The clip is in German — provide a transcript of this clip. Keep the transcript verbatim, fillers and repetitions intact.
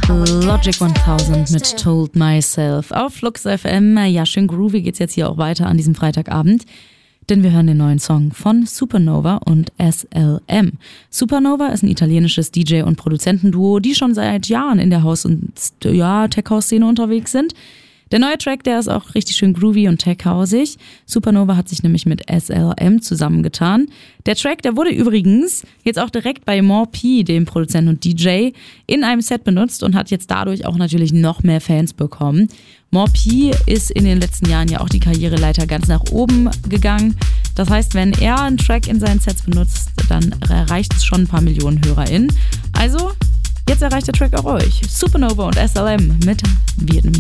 Logic tausend mit Told Myself auf Flux F M. Ja, schön groovy geht's jetzt hier auch weiter an diesem Freitagabend, denn wir hören den neuen Song von Supernova und S L M. Supernova ist ein italienisches D J- und Produzentenduo, die schon seit Jahren in der House- und ja, Tech-House-Szene unterwegs sind. Der neue Track, der ist auch richtig schön groovy und tech-hausig. Supernova hat sich nämlich mit S L M zusammengetan. Der Track, der wurde übrigens jetzt auch direkt bei More P, dem Produzenten und D J, in einem Set benutzt und hat jetzt dadurch auch natürlich noch mehr Fans bekommen. More P ist in den letzten Jahren ja auch die Karriereleiter ganz nach oben gegangen. Das heißt, wenn er einen Track in seinen Sets benutzt, dann erreicht es schon ein paar Millionen HörerInnen. Also, jetzt erreicht der Track auch euch. Supernova und S L M mit Vietnamese.